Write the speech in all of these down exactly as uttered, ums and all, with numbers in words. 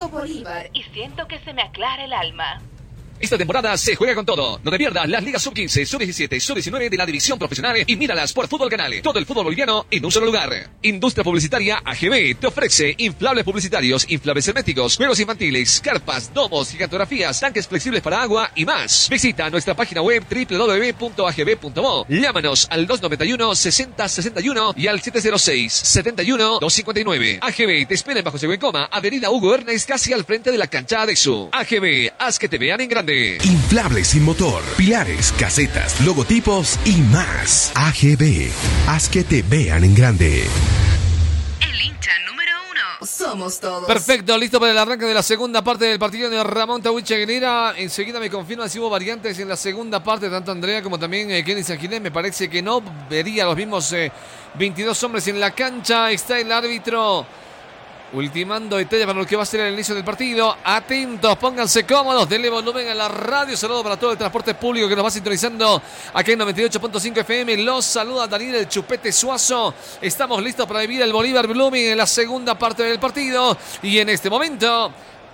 Bolívar y siento que se me aclara el alma. Esta temporada se juega con todo. No te pierdas las ligas sub quince, sub diecisiete y sub diecinueve de la división profesional y míralas por Fútbol Canal. Todo el fútbol boliviano en un solo lugar. Industria Publicitaria A G B te ofrece inflables publicitarios, inflables herméticos, juegos infantiles, carpas, domos, gigantografías, tanques flexibles para agua y más. Visita nuestra página web doble u doble u doble u punto a g b punto mo. Llámanos al dos noventa y uno, sesenta sesenta y uno y al siete cero seis, setenta y uno, doscientos cincuenta y nueve. A G B te espera en Bajo Seguencoma, Avenida Hugo Ernest, casi al frente de la cancha Adexo. A G B, haz que te vean en grande. Inflables sin motor, pilares, casetas, logotipos y más. A G B, haz que te vean en grande. El hincha número uno somos todos. Perfecto, listo para el arranque de la segunda parte del partido de Ramón Tahuiche Aguilera. Enseguida me confirma si hubo variantes en la segunda parte, tanto Andrea como también eh, Kenny Sanginés. Me parece que no, vería los mismos eh, veintidós hombres en la cancha. Está el árbitro ultimando detalles para lo que va a ser el inicio del partido. Atentos, pónganse cómodos, denle volumen a la radio. Saludos para todo el transporte público que nos va sintonizando aquí en noventa y ocho punto cinco F M. Los saluda Daniel el Chupete Suazo. Estamos listos para vivir el Bolívar Blooming en la segunda parte del partido. Y en este momento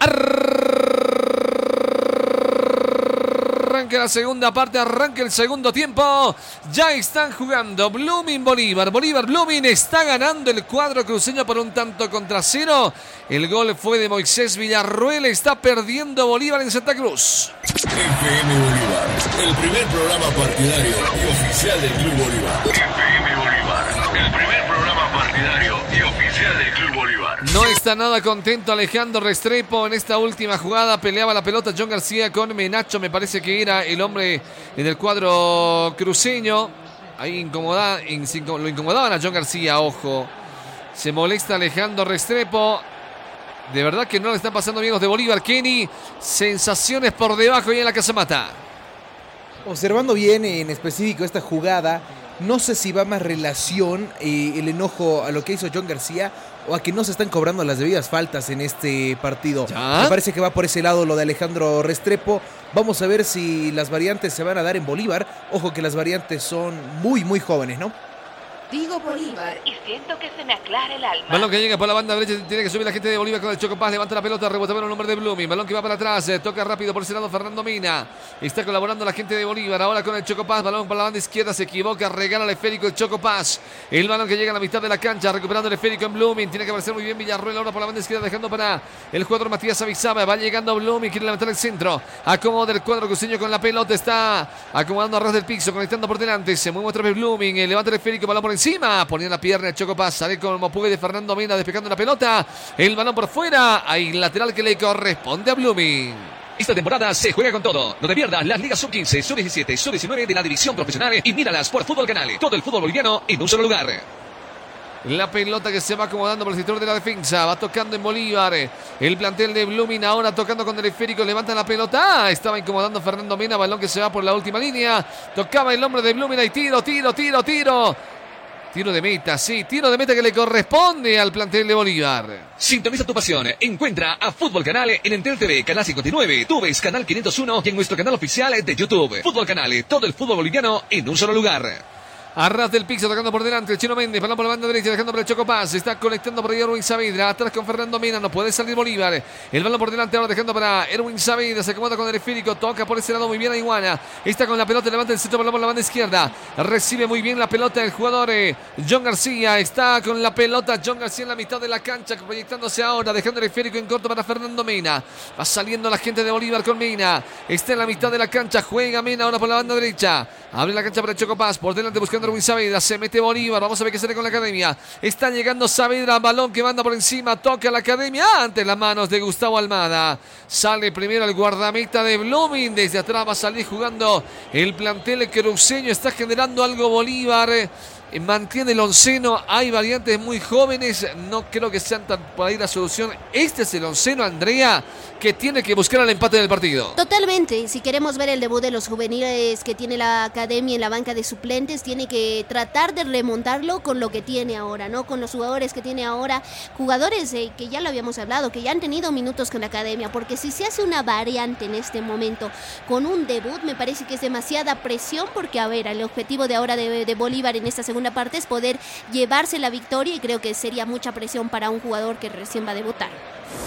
arranca la segunda parte, arranca el segundo tiempo. Ya están jugando Blooming Bolívar. Bolívar Blooming está ganando el cuadro cruceño por un tanto contra cero. El gol fue de Moisés Villarruel. Está perdiendo Bolívar en Santa Cruz. F M Bolívar, el primer programa partidario y oficial del Club Bolívar. F M Bolívar, el primer programa partidario y oficial del Club Bolívar. No está nada contento Alejandro Restrepo en esta última jugada. Peleaba la pelota John García con Menacho. Me parece que era el hombre en el cuadro cruceño. Ahí incomoda, lo incomodaban a John García, ojo. Se molesta Alejandro Restrepo. De verdad que no le están pasando bien los de Bolívar. Kenny, sensaciones por debajo y en la casamata. Observando bien en específico esta jugada, no sé si va más relación eh, el enojo a lo que hizo John García o a que no se están cobrando las debidas faltas en este partido. ¿Ya? Me parece que va por ese lado lo de Alejandro Restrepo. Vamos a ver si las variantes se van a dar en Bolívar. Ojo que las variantes son muy, muy jóvenes, ¿no? Digo Bolívar y siento que se me aclara el alma. Balón que llega por la banda derecha, tiene que subir la gente de Bolívar con el Chocopaz, levanta la pelota, rebota el nombre de Blooming, balón que va para atrás, eh, toca rápido por ese lado Fernando Mina, está colaborando la gente de Bolívar, ahora con el Chocopaz, balón para la banda izquierda, se equivoca, regala el esférico el Chocopaz, el balón que llega a la mitad de la cancha, recuperando el esférico en Blooming, tiene que aparecer muy bien Villarruel ahora por la banda izquierda, dejando para el jugador Matías Avizaba, va llegando Blooming, quiere levantar el centro, acomoda el cuadro cruceño con la pelota, está acomodando a ras del piso, conectando por delante, se mueve otra vez Blooming, eh, levanta el esférico, balón por encima, poniendo la pierna el Chocopaz, sale como puede de Fernando Mena despejando la pelota, el balón por fuera, hay lateral que le corresponde a Blooming. Esta temporada se juega con todo. No te pierdas las ligas sub quince, sub diecisiete y sub diecinueve de la división profesional y míralas por Fútbol Canal. Todo el fútbol boliviano en un solo lugar. La pelota que se va acomodando por el sector de la defensa. Va tocando en Bolívar. El plantel de Blooming ahora tocando con el esférico. Levanta la pelota. Ah, estaba incomodando Fernando Mena. Balón que se va por la última línea. Tocaba el hombre de Blooming. Hay tiro, tiro, tiro, tiro. Tiro de meta, sí, tiro de meta que le corresponde al plantel de Bolívar. Sintoniza tu pasión. Encuentra a Fútbol Canal en Entel T V, Canal cincuenta y nueve, Tú ves Canal quinientos uno y en nuestro canal oficial de YouTube. Fútbol Canal, todo el fútbol boliviano en un solo lugar. Arras del piso, tocando por delante el Chino Méndez, balón por la banda derecha, dejando por el Chocopaz, está conectando por ahí Erwin Saavedra, atrás con Fernando Mena, no puede salir Bolívar, el balón por delante ahora dejando para Erwin Saavedra, se acomoda con el esférico, toca por ese lado muy bien a Iguana, está con la pelota, levanta el centro, balón por la banda izquierda, recibe muy bien la pelota el jugador eh, John García, está con la pelota John García en la mitad de la cancha, proyectándose ahora, dejando el esférico en corto para Fernando Mena, va saliendo la gente de Bolívar con Mena, está en la mitad de la cancha, juega Mena ahora por la banda derecha, abre la cancha para el Chocopaz, por delante buscando a Erwin Saavedra, se mete Bolívar, vamos a ver qué sale con la Academia, está llegando Saavedra, balón que manda por encima, toca la Academia, ante las manos de Gustavo Almada, sale primero el guardameta de Blooming, desde atrás va a salir jugando el plantel cruceño, está generando algo Bolívar, mantiene el onceno, hay variantes muy jóvenes, no creo que sean tan por ahí la solución, este es el onceno, Andrea, que tiene que buscar el empate del partido. Totalmente, si queremos ver el debut de los juveniles que tiene la Academia en la banca de suplentes, tiene que tratar de remontarlo con lo que tiene ahora, ¿no? Con los jugadores que tiene ahora, jugadores eh, que ya lo habíamos hablado, que ya han tenido minutos con la Academia, porque si se hace una variante en este momento con un debut, me parece que es demasiada presión, porque a ver, el objetivo de ahora de, de Bolívar en esta segunda parte es poder llevarse la victoria y creo que sería mucha presión para un jugador que recién va a debutar.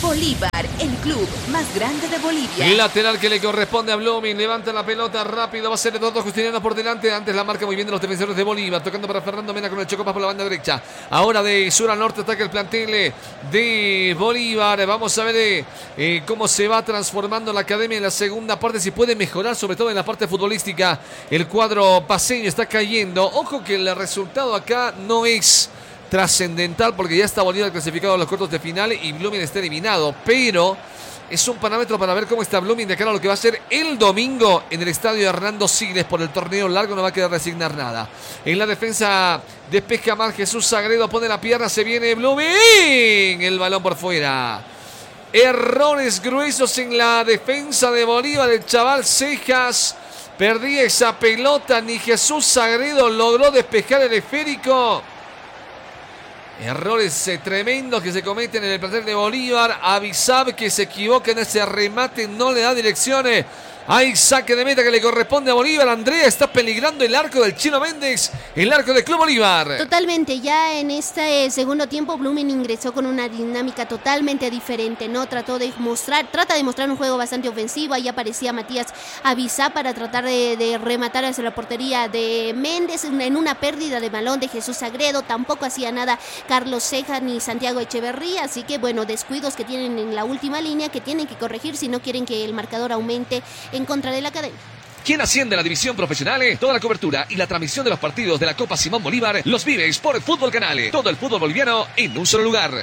Bolívar, el club más grande de Bolivia. El lateral que le corresponde a Blooming. Levanta la pelota rápido. Va a ser de todo Justiniano por delante. Antes la marca muy bien de los defensores de Bolívar. Tocando para Fernando Mena con el Chocopaz por la banda derecha. Ahora de sur a norte ataca el plantel de Bolívar. Vamos a ver eh, eh, cómo se va transformando la academia en la segunda parte. Si puede mejorar, sobre todo en la parte futbolística. El cuadro paseño está cayendo. Ojo que el resultado acá no es trascendental porque ya está Bolívar clasificado a los cuartos de final y Blooming está eliminado, pero es un parámetro para ver cómo está Blooming de cara a lo que va a ser el domingo en el estadio Hernando Siles por el torneo largo. No va a quedar resignar nada. En la defensa despeja mal Jesús Sagredo, pone la pierna, se viene Blooming, el balón por fuera. Errores gruesos en la defensa de Bolívar, el chaval Cejas perdía esa pelota, ni Jesús Sagredo logró despejar el esférico. Errores eh, tremendos que se cometen en el plantel de Bolívar. Avisab que se equivoca en ese remate, no le da direcciones. Hay saque de meta que le corresponde a Bolívar. Andrea, está peligrando el arco del Chino Méndez, el arco del Club Bolívar. Totalmente, ya en este segundo tiempo Blooming ingresó con una dinámica totalmente diferente, ¿no? Trató de mostrar, trata de mostrar un juego bastante ofensivo. Ahí aparecía Matías Avisá para tratar de, de rematar hacia la portería de Méndez en una pérdida de balón de Jesús Sagredo. Tampoco hacía nada Carlos Ceja ni Santiago Echeverría, así que bueno, descuidos que tienen en la última línea que tienen que corregir si no quieren que el marcador aumente en contra de la academia. ¿Quién asciende a la división profesional? Toda la cobertura y la transmisión de los partidos de la Copa Simón Bolívar los vives por Fútbol Canal. Todo el fútbol boliviano en un solo lugar.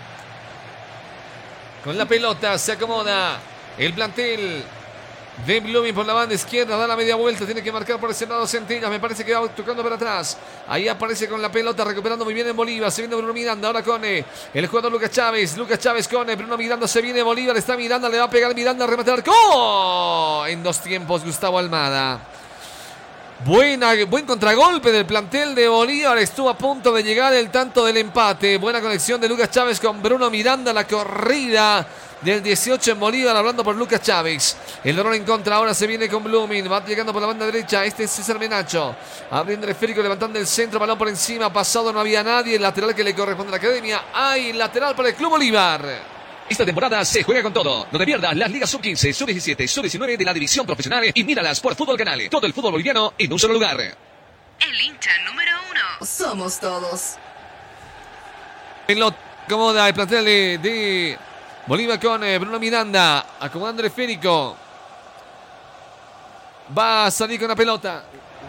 Con la pelota se acomoda el plantel de Blooming por la banda izquierda, da la media vuelta, tiene que marcar por ese lado Centellas, me parece que va tocando para atrás. Ahí aparece con la pelota, recuperando muy bien en Bolívar, se viene Bruno Miranda, ahora con eh, el jugador Lucas Chávez, Lucas Chávez con eh, Bruno Miranda, se viene Bolívar, está Miranda, le va a pegar Miranda, remate al arco. En dos tiempos Gustavo Almada. Buena, buen contragolpe del plantel de Bolívar, estuvo a punto de llegar el tanto del empate. Buena conexión de Lucas Chávez con Bruno Miranda, la corrida del dieciocho en Bolívar, hablando por Lucas Chávez. El balón en contra, ahora se viene con Blooming, va llegando por la banda derecha, este es César Menacho, abriendo el esférico, levantando el centro, balón por encima, pasado, no había nadie, el lateral que le corresponde a la academia, hay lateral para el Club Bolívar. Esta temporada se juega con todo. No te pierdas las ligas sub quince, sub diecisiete, sub diecinueve de la división profesional y míralas por Fútbol Canal. Todo el fútbol boliviano en un solo lugar. El hincha número uno somos todos. En lo acomoda el plantel de, de Bolívar con eh, Bruno Miranda, acomodando el esférico. Va a salir con la pelota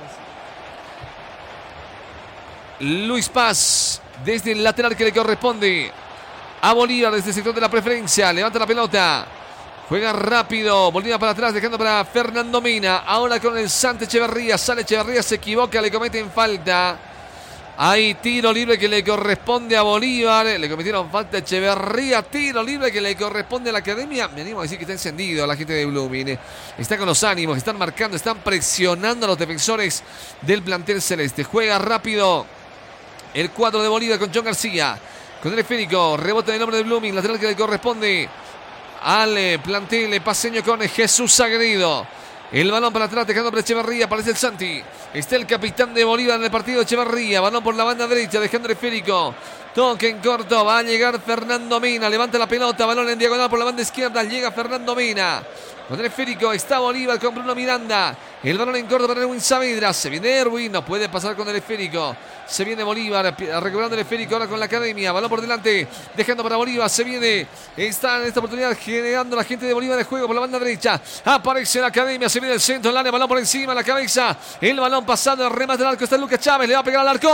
Luis Paz desde el lateral que le corresponde a Bolívar desde el sector de la preferencia. Levanta la pelota, juega rápido, Bolívar para atrás, dejando para Fernando Mena. Ahora con el Sante Echeverría, sale Echeverría, se equivoca, le cometen falta. Hay tiro libre que le corresponde a Bolívar. Le cometieron falta a Echeverría. Tiro libre que le corresponde a la academia. Me animo a decir que está encendido la gente de Blooming. Está con los ánimos, están marcando, están presionando a los defensores del plantel celeste. Juega rápido el cuadro de Bolívar con John García. Con el esférico, rebota en el nombre de Blooming. Lateral que le corresponde al plantel paseño con Jesús Sagredo. El balón para atrás, dejando para Echeverría, aparece el Santi. Está el capitán de Bolívar en el partido, Echeverría. Balón por la banda derecha, dejando el esférico. Toque en corto, va a llegar Fernando Mena. Levanta la pelota, balón en diagonal por la banda izquierda. Llega Fernando Mena. Con el esférico está Bolívar con Bruno Miranda. El balón en corto para Erwin Saavedra. Se viene Erwin, no puede pasar con el esférico. Se viene Bolívar, recuperando el esférico ahora con la academia. Balón por delante, dejando para Bolívar. Se viene, está en esta oportunidad generando la gente de Bolívar de juego por la banda derecha. Aparece la academia, se viene el centro, el área, balón por encima, la cabeza. El balón pasando, el remate del arco. Está Lucas Chávez, le va a pegar al arco.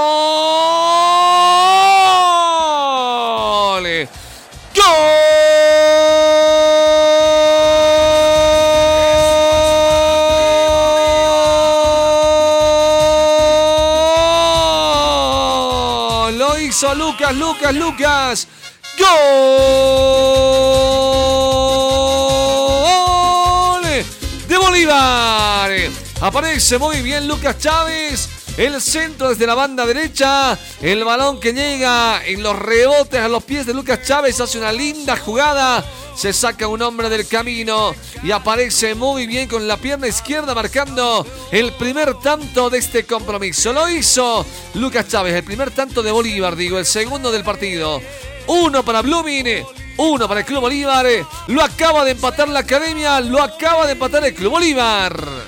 ¡Gol! ¡Gol! Lo hizo Lucas, Lucas, Lucas. ¡Gol! De Bolívar. Aparece muy bien Lucas Chávez. El centro desde la banda derecha. El balón que llega en los rebotes a los pies de Lucas Chávez. Hace una linda jugada. Se saca un hombre del camino y aparece muy bien con la pierna izquierda marcando el primer tanto de este compromiso. Lo hizo Lucas Chávez, el primer tanto de Bolívar, digo, el segundo del partido. Uno para Blooming, uno para el Club Bolívar. Lo acaba de empatar la Academia, lo acaba de empatar el Club Bolívar.